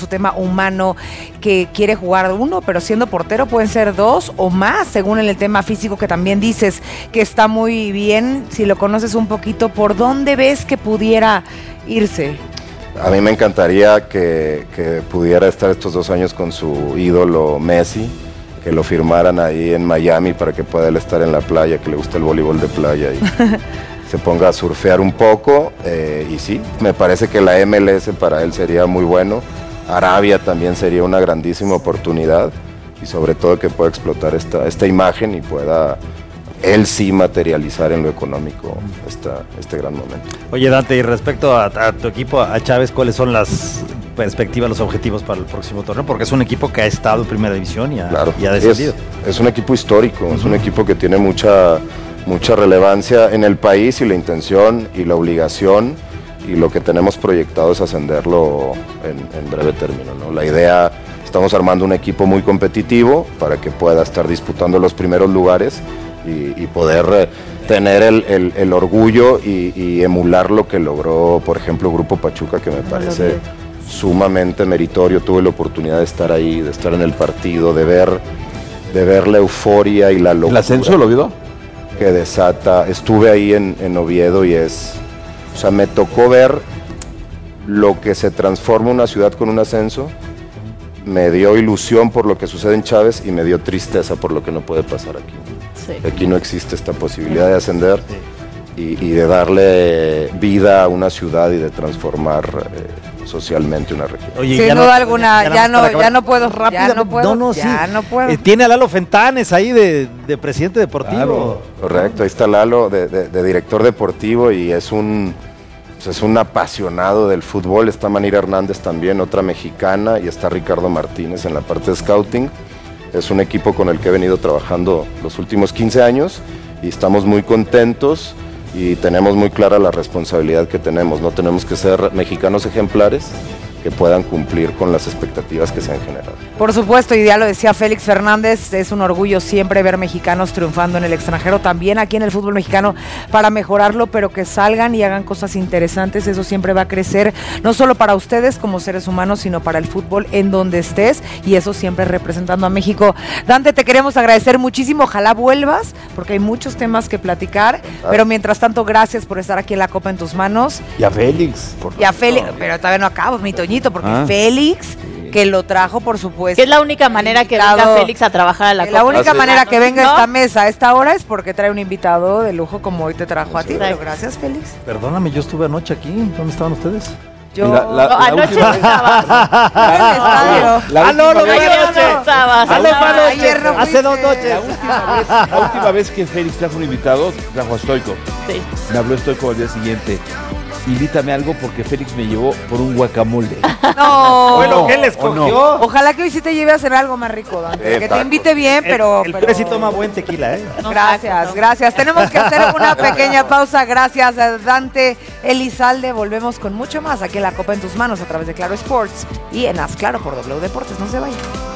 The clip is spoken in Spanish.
su tema humano, que quiere jugar uno, pero siendo portero pueden ser dos o más, según el tema físico que también dices que está muy bien. Si lo conoces un poquito, ¿por dónde ves que pudiera irse? A mí me encantaría que pudiera estar estos 2 años con su ídolo Messi, que lo firmaran ahí en Miami para que pueda él estar en la playa, que le gusta el voleibol de playa y se ponga a surfear un poco, y sí, me parece que la MLS para él sería muy bueno. Arabia también sería una grandísima oportunidad y sobre todo que pueda explotar esta imagen y pueda él sí materializar en lo económico este gran momento. Oye, Dante, y respecto a tu equipo, a Chávez, ¿cuáles son las perspectivas, los objetivos para el próximo torneo? Porque es un equipo que ha estado en primera división y ha descendido. Es un equipo histórico, es un equipo que tiene mucha relevancia en el país y la intención y la obligación y lo que tenemos proyectado es ascenderlo en breve término, ¿no? La idea, estamos armando un equipo muy competitivo para que pueda estar disputando los primeros lugares y poder tener el orgullo y emular lo que logró, por ejemplo, Grupo Pachuca, que me parece sumamente meritorio. Tuve la oportunidad de estar ahí, de estar en el partido, de ver la euforia y la locura. ¿El ascenso lo vio? Que desata. Estuve ahí en Oviedo y o sea, me tocó ver lo que se transforma una ciudad con un ascenso. Me dio ilusión por lo que sucede en Chávez y me dio tristeza por lo que no puede pasar aquí. Sí. Aquí no existe esta posibilidad de ascender y de darle vida a una ciudad y de transformar socialmente una región. Oye, sin duda alguna, ya no puedo rápido. Ya no puedo. Tiene a Lalo Fentanes ahí de presidente deportivo. Claro. Correcto, ahí está Lalo de director deportivo y es un apasionado del fútbol. Está Manira Hernández también, otra mexicana, y está Ricardo Martínez en la parte de scouting. Es un equipo con el que he venido trabajando los últimos 15 años y estamos muy contentos y tenemos muy clara la responsabilidad que tenemos, ¿no? Tenemos que ser mexicanos ejemplares que puedan cumplir con las expectativas que se han generado. Por supuesto, y ya lo decía Félix Fernández, es un orgullo siempre ver mexicanos triunfando en el extranjero, también aquí en el fútbol mexicano, para mejorarlo, pero que salgan y hagan cosas interesantes. Eso siempre va a crecer, no solo para ustedes como seres humanos, sino para el fútbol en donde estés, y eso siempre representando a México. Dante, te queremos agradecer muchísimo, ojalá vuelvas, porque hay muchos temas que platicar, pero mientras tanto, gracias por estar aquí en La Copa en tus manos. Y a Félix. Pero todavía no acabo, mi Toñito, porque Félix, que lo trajo, por supuesto. Que es la única manera que venga Félix a trabajar a la Copa. La única manera que venga a esta mesa a esta hora es porque trae un invitado de lujo como hoy te trajo a ti. Pero gracias, Félix. Perdóname, yo estuve anoche aquí. ¿Dónde estaban ustedes? Yo anoche no estabas. Hace 2 noches. La última vez que Félix trajo un invitado, trajo a Stoico. Sí. Me habló Stoico al día siguiente. Invítame algo porque Félix me llevó por un guacamole. No. Bueno, ¿qué les cogió? No. Ojalá que hoy sí te lleve a hacer algo más rico, Dante. Que te invite bien, pero... El Pérez sí toma buen tequila, ¿eh? Gracias. Tenemos que hacer una pequeña pausa. Gracias, Dante Elizalde. Volvemos con mucho más aquí en La Copa en tus manos a través de Claro Sports y en Haz Claro por W Deportes. No se vayan.